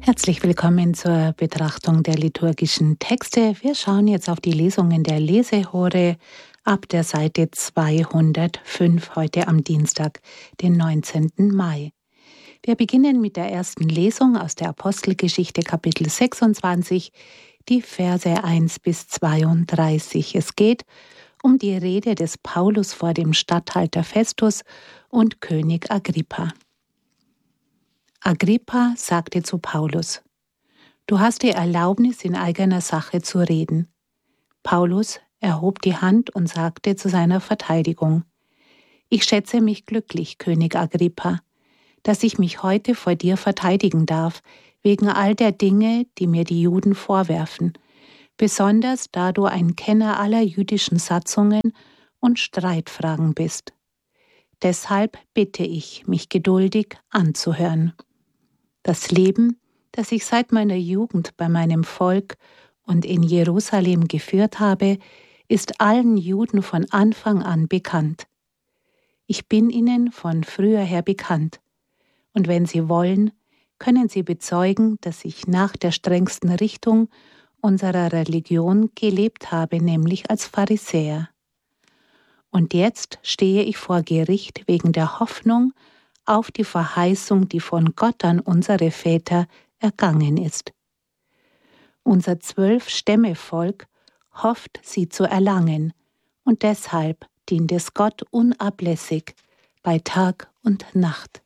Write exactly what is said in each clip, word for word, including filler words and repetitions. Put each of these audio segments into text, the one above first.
Herzlich willkommen zur Betrachtung der liturgischen Texte. Wir schauen jetzt auf die Lesungen der Lesehore ab der Seite zweihundertfünf, heute am Dienstag, den neunzehnten Mai. Wir beginnen mit der ersten Lesung aus der Apostelgeschichte Kapitel sechsundzwanzig, die Verse eins bis zweiunddreißig. Es geht um die Rede des Paulus vor dem Statthalter Festus und König Agrippa. Agrippa sagte zu Paulus: Du hast die Erlaubnis, in eigener Sache zu reden. Paulus erhob die Hand und sagte zu seiner Verteidigung: Ich schätze mich glücklich, König Agrippa, dass ich mich heute vor dir verteidigen darf, wegen all der Dinge, die mir die Juden vorwerfen, besonders da du ein Kenner aller jüdischen Satzungen und Streitfragen bist. Deshalb bitte ich, mich geduldig anzuhören. Das Leben, das ich seit meiner Jugend bei meinem Volk und in Jerusalem geführt habe, ist allen Juden von Anfang an bekannt. Ich bin ihnen von früher her bekannt, und wenn sie wollen, können sie bezeugen, dass ich nach der strengsten Richtung unserer Religion gelebt habe, nämlich als Pharisäer. Und jetzt stehe ich vor Gericht wegen der Hoffnung auf die Verheißung, die von Gott an unsere Väter ergangen ist. Unser Zwölf-Stämme-Volk hofft, sie zu erlangen, und deshalb dient es Gott unablässig bei Tag und Nacht.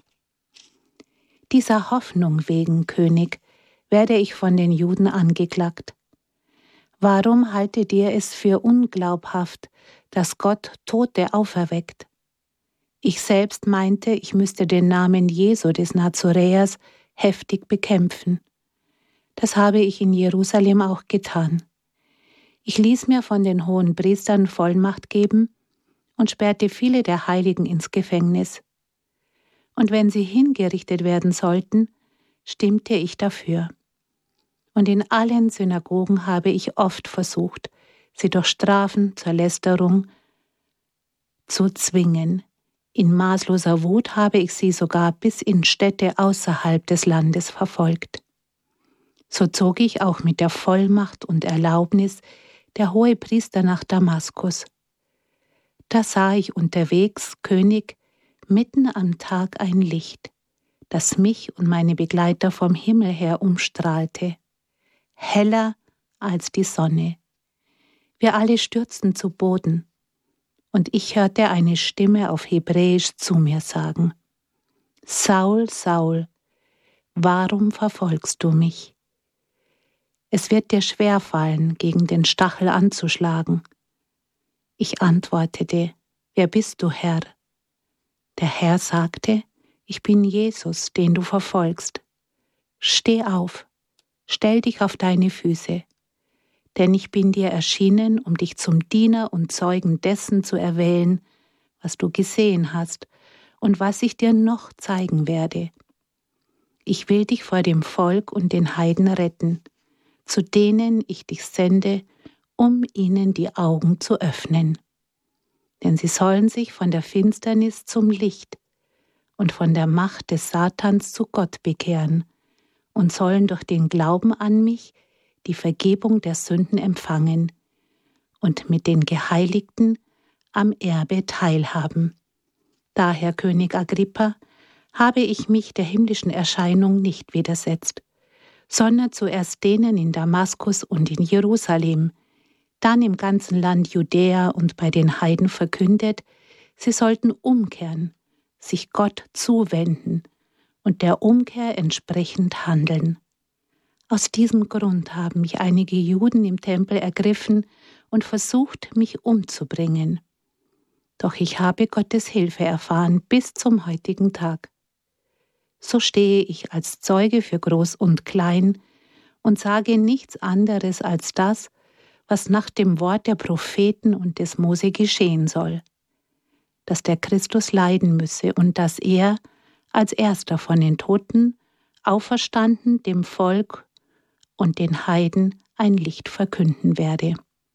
Dieser Hoffnung wegen, König, werde ich von den Juden angeklagt. Warum haltet ihr es für unglaubhaft, dass Gott Tote auferweckt? Ich selbst meinte, ich müsste den Namen Jesu des Nazoräers heftig bekämpfen. Das habe ich in Jerusalem auch getan. Ich ließ mir von den hohen Priestern Vollmacht geben und sperrte viele der Heiligen ins Gefängnis. Und wenn sie hingerichtet werden sollten, stimmte ich dafür. Und in allen Synagogen habe ich oft versucht, sie durch Strafen zur Lästerung zu zwingen. In maßloser Wut habe ich sie sogar bis in Städte außerhalb des Landes verfolgt. So zog ich auch mit der Vollmacht und Erlaubnis der Hohepriester nach Damaskus. Da sah ich unterwegs, König, mitten am Tag ein Licht, das mich und meine Begleiter vom Himmel her umstrahlte, heller als die Sonne. Wir alle stürzten zu Boden, und ich hörte eine Stimme auf Hebräisch zu mir sagen: Saul, Saul, warum verfolgst du mich? Es wird dir schwerfallen, gegen den Stachel anzuschlagen. Ich antwortete: Wer bist du, Herr? Der Herr sagte: Ich bin Jesus, den du verfolgst. Steh auf, stell dich auf deine Füße, denn ich bin dir erschienen, um dich zum Diener und Zeugen dessen zu erwählen, was du gesehen hast und was ich dir noch zeigen werde. Ich will dich vor dem Volk und den Heiden retten, zu denen ich dich sende, um ihnen die Augen zu öffnen. Denn sie sollen sich von der Finsternis zum Licht und von der Macht des Satans zu Gott bekehren und sollen durch den Glauben an mich die Vergebung der Sünden empfangen und mit den Geheiligten am Erbe teilhaben. Daher, König Agrippa, habe ich mich der himmlischen Erscheinung nicht widersetzt, sondern zuerst denen in Damaskus und in Jerusalem, dann im ganzen Land Judäa und bei den Heiden verkündet, sie sollten umkehren, sich Gott zuwenden und der Umkehr entsprechend handeln. Aus diesem Grund haben mich einige Juden im Tempel ergriffen und versucht, mich umzubringen. Doch ich habe Gottes Hilfe erfahren bis zum heutigen Tag. So stehe ich als Zeuge für Groß und Klein und sage nichts anderes als das, was nach dem Wort der Propheten und des Mose geschehen soll, dass der Christus leiden müsse und dass er, als erster von den Toten, auferstanden, dem Volk und den Heiden ein Licht verkünden werde.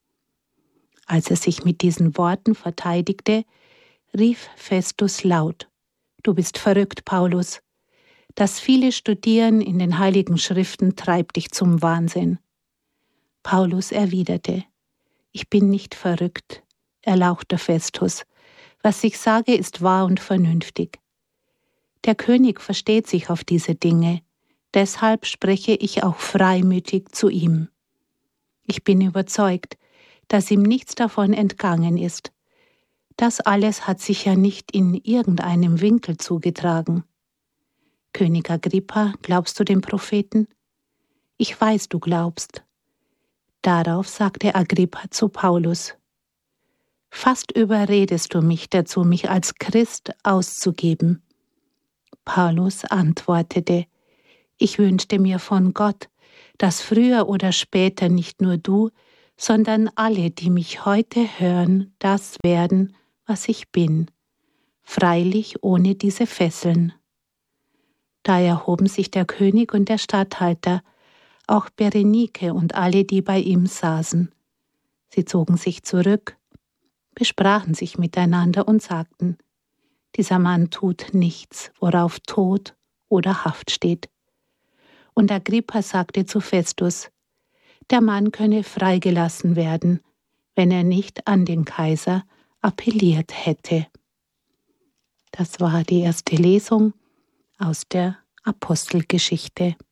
Als er sich mit diesen Worten verteidigte, rief Festus laut: Du bist verrückt, Paulus. Das viele Studieren in den Heiligen Schriften treibt dich zum Wahnsinn. Paulus erwiderte: Ich bin nicht verrückt, erlauchte Festus. Was ich sage, ist wahr und vernünftig. Der König versteht sich auf diese Dinge, deshalb spreche ich auch freimütig zu ihm. Ich bin überzeugt, dass ihm nichts davon entgangen ist. Das alles hat sich ja nicht in irgendeinem Winkel zugetragen. König Agrippa, glaubst du dem Propheten? Ich weiß, du glaubst. Darauf sagte Agrippa zu Paulus: Fast überredest du mich dazu, mich als Christ auszugeben. Paulus antwortete: Ich wünschte mir von Gott, dass früher oder später nicht nur du, sondern alle, die mich heute hören, das werden, was ich bin, freilich ohne diese Fesseln. Da erhoben sich der König und der Statthalter, auch Berenike und alle, die bei ihm saßen. Sie zogen sich zurück, besprachen sich miteinander und sagten: Dieser Mann tut nichts, worauf Tod oder Haft steht. Und Agrippa sagte zu Festus: Der Mann könne freigelassen werden, wenn er nicht an den Kaiser appelliert hätte. Das war die erste Lesung aus der Apostelgeschichte.